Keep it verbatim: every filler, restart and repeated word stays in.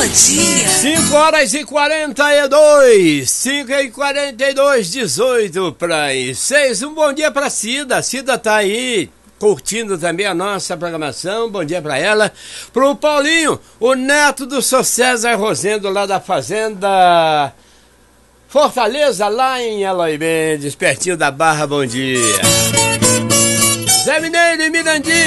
dia. cinco horas e quarenta e dois. cinco e quarenta e dois, dezoito para as seis. Um bom dia pra Cida. Cida tá aí curtindo também a nossa programação. Bom dia pra ela. Pro Paulinho, o neto do seu César Rosendo, lá da Fazenda Fortaleza, lá em Eloy Mendes, pertinho da Barra. Bom dia. Zé Mineiro e Mirandinha.